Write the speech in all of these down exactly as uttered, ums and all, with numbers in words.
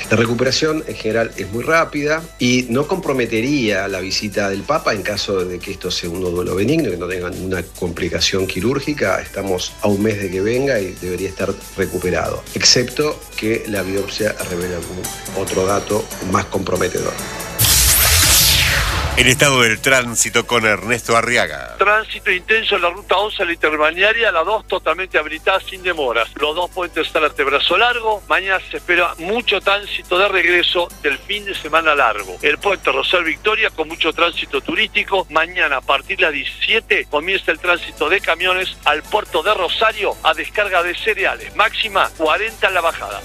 La recuperación en general es muy rápida y no comprometería la visita del Papa en caso de que esto sea un nódulo benigno, que no tenga ninguna complicación quirúrgica. Estamos a un mes de que venga y debería estar recuperado, excepto que la biopsia revela algún otro dato más comprometedor. El estado del tránsito con Ernesto Arriaga. Tránsito intenso en la ruta once, la interbalnearia, la dos totalmente habilitada sin demoras. Los dos puentes están ante Brazo Largo. Mañana se espera mucho tránsito de regreso del fin de semana largo. El puente Rosal Victoria con mucho tránsito turístico. Mañana a partir de las diecisiete comienza el tránsito de camiones al puerto de Rosario a descarga de cereales. Máxima cuarenta en la bajada.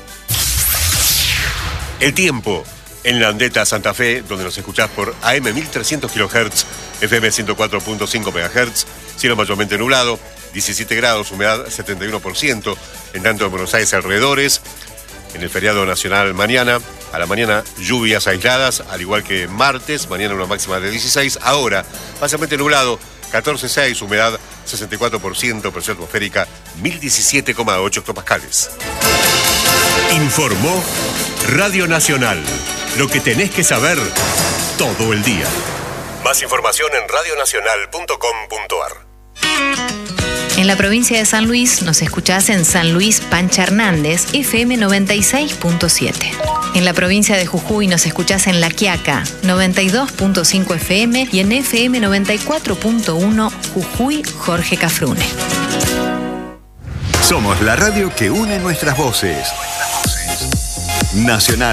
El tiempo. En la Andeta Santa Fe, donde nos escuchás por A M mil trescientos kilohertz, F M ciento cuatro punto cinco megahertz, cielo mayormente nublado, diecisiete grados, humedad setenta y uno por ciento, en tanto en Buenos Aires alrededores. En el feriado nacional mañana, a la mañana lluvias aisladas, al igual que martes, mañana una máxima de dieciséis, ahora parcialmente nublado, catorce coma seis, humedad sesenta y cuatro por ciento, presión atmosférica mil diecisiete coma ocho hectopascales. Informó Radio Nacional. Lo que tenés que saber todo el día. Más información en radio nacional punto com punto a r. En la provincia de San Luis nos escuchás en San Luis Pancha Hernández, F M noventa y seis punto siete. En la provincia de Jujuy nos escuchás en La Quiaca, noventa y dos punto cinco F M y en F M noventa y cuatro punto uno Jujuy Jorge Cafrune. Somos la radio que une nuestras voces. Nacional.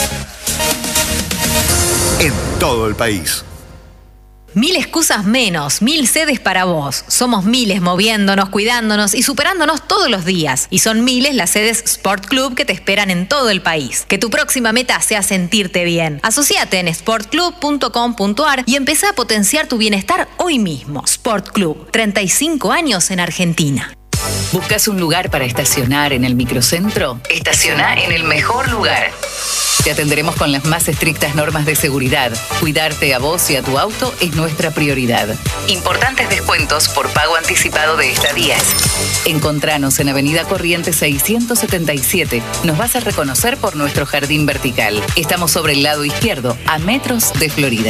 En todo el país. Mil excusas menos, mil sedes para vos. Somos miles moviéndonos, cuidándonos y superándonos todos los días. Y son miles las sedes Sport Club que te esperan en todo el país. Que tu próxima meta sea sentirte bien. Asociate en sport club punto com punto a r y empezá a potenciar tu bienestar hoy mismo. Sport Club, treinta y cinco años en Argentina. ¿Buscas un lugar para estacionar en el microcentro? Estaciona en el mejor lugar. Te atenderemos con las más estrictas normas de seguridad. Cuidarte a vos y a tu auto es nuestra prioridad. Importantes descuentos por pago anticipado de estadías. Encontranos en Avenida Corrientes seiscientos setenta y siete. Nos vas a reconocer por nuestro jardín vertical. Estamos sobre el lado izquierdo, a metros de Florida.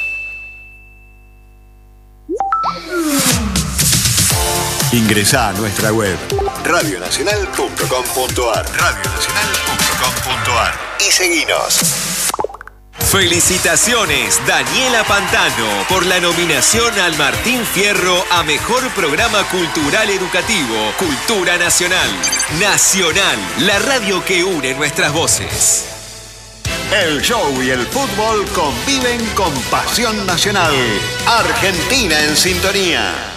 Ingresá a nuestra web radio nacional punto com punto a r radio nacional punto com punto a r y seguinos. Felicitaciones, Daniela Pantano, por la nominación al Martín Fierro a Mejor Programa Cultural Educativo, Cultura Nacional. Nacional, la radio que une nuestras voces. El show y el fútbol conviven con pasión nacional. Argentina en sintonía.